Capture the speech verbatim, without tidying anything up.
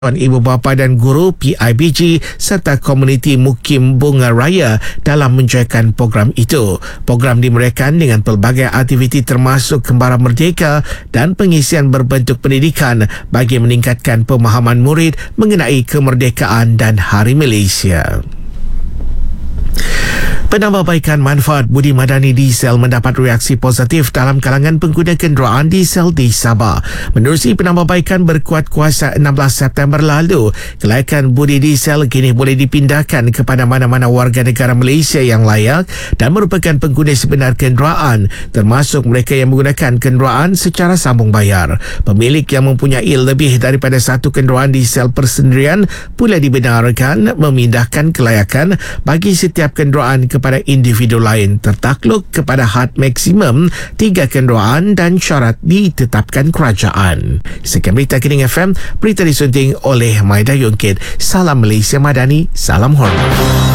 Ibu Bapa dan Guru P I B G serta komuniti Mukim Bunga Raya dalam menjayakan program itu. Program dimeriahkan dengan pelbagai aktiviti termasuk Kembara Merdeka dan pengisian berbentuk pendidikan bagi meningkatkan pemahaman murid mengenai kemerdekaan dan Hari Malaysia. Penambahbaikan manfaat budi madani diesel mendapat reaksi positif dalam kalangan pengguna kenderaan diesel di Sabah. Menerusi penambahbaikan berkuat kuasa enam belas September lalu, kelayakan budi diesel kini boleh dipindahkan kepada mana-mana warga negara Malaysia yang layak dan merupakan pengguna sebenar kenderaan, termasuk mereka yang menggunakan kenderaan secara sambung bayar. Pemilik yang mempunyai lebih daripada satu kenderaan diesel persendirian pula dibenarkan memindahkan kelayakan bagi setiap kenderaan ke kepada individu lain tertakluk kepada had maksimum tiga kenderaan dan syarat ditetapkan kerajaan. Sekian berita Kening F M, berita disunting oleh Maida Yungkit. Salam Malaysia Madani, salam hormat.